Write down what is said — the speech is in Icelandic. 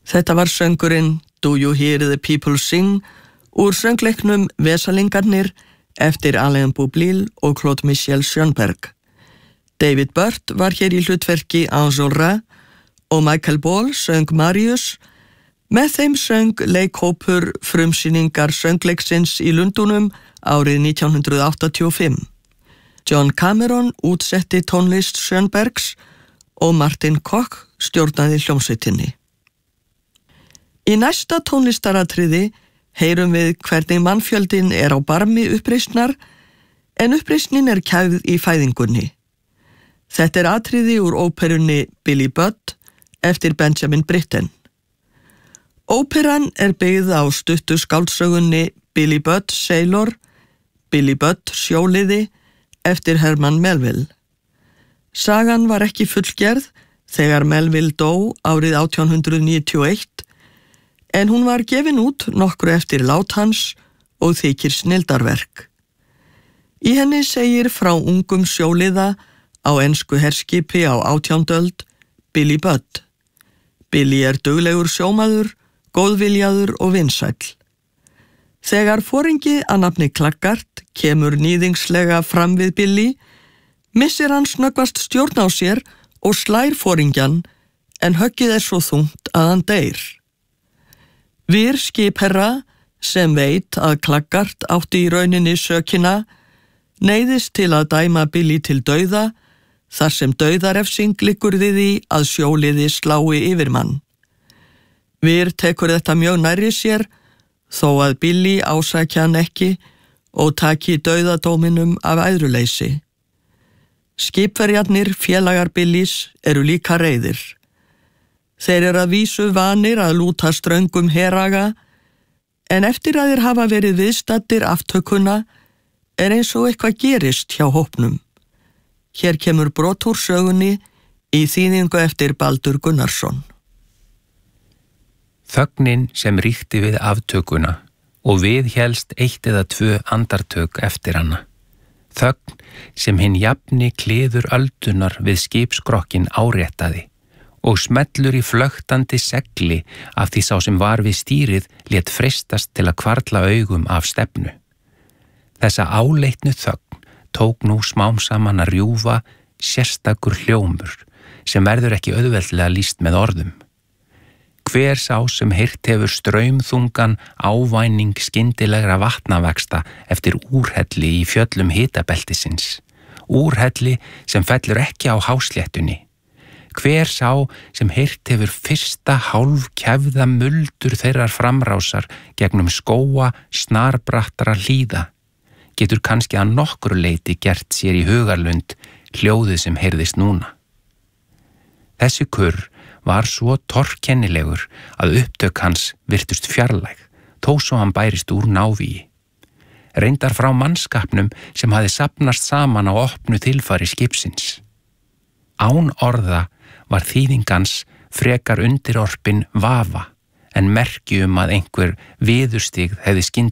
Þetta var söngurinn Do You Hear the People Sing úr söngleiknum Vesalingarnir eftir Alain Boublil og Claude Michel Schoenberg. David Burt var hér í hlutverki Enjolras og Michael Ball söng Marius. Með þeim söng leikhópur frumsýningar söngleiksins í Lundúnum árið 1985. John Cameron útsetti tónlist Schoenbergs og Martin Koch stjórnaði hljómsveitinni. Í næsta tónlistaratriði heyrum við hvernig mannfjöldin á barmi uppreisnar, en uppreisnin kæfð í fæðingunni. Þetta atriði úr óperunni Billy Budd eftir Benjamin Britten. Óperan byggð á stuttu skáldsögunni Billy Budd Sailor, Billy Budd sjóliði eftir Herman Melville. Sagan var ekki fullgerð þegar Melville dó árið 1891, en hún var gefin út nokkru eftir lát hans og þykir snilldarverk. Í henni segir frá ungum sjóliða á ensku herskipi á 18. öld, Billy Budd. Billy duglegur sjómaður, góðviljaður og vinsæll. Þegar foringi að nafni Klaggart kemur níðingslega fram við Billy, missir hann snöggvast stjórn á sér og slær foringjan, en höggið svo þungt að hann deyr. Vir skipherra, sem veit að Klaggart átti í rauninni sökina, neyðist til að dæma Billy til dauða, þar sem dauðarefsing liggur við því að sjóliði slái yfirmann. Vir tekur þetta mjög nærri sér, þó að Billy ásækja hann ekki og taki dauðadóminum af æðruleysi. Skipverjarnir félagar Billys líka reiðir. Þeir að vísu vanir að lúta ströngum heraga, en eftir að þeir hafa verið viðstaddir aftökuna eins og eitthvað gerist hjá hópnum. Hér kemur brot úr sögunni í þýðingu eftir Baldur Gunnarsson. Þögnin sem ríkti við aftökuna og viðhélst 1 eða 2 andartök eftir hana. Þögn sem hinn jafni kliður öldunar við skipskrokkin áréttaði og smellur í flöktandi segli af því sá sem var við stýrið lét freistast til að hvarfla augum af stefnu. Þessa áleitnu þögn tók nú smám saman að rjúfa sérstakur hljómur sem verður ekki auðveldlega lýst með orðum. Hver sá sem heyrt hefur straumþungan ávæning skyndilegra vatnavæxta eftir úrhelli í fjöllum hitabeltisins, úrhelli sem fellur ekki á hásléttunni. Hver sá sem heyrt hefur fyrsta hálfkæfða muldur þeirrar framrásar gegnum skóa snarbrattra hlíða, getur kannski að nokkru leyti gert sér í hugarlund hljóðið sem heyrðist núna. Þessi kurr var svo torkennilegur að upptök hans virtust fjarlæg, þó svo hann bærist úr návíi. Reyndar frá mannskapnum sem hafði safnast saman á opnu tilfari skipsins. Án orða var þýðingans frekar undirorpin vafa, en merki að einhver viðurstig hefði skyndilega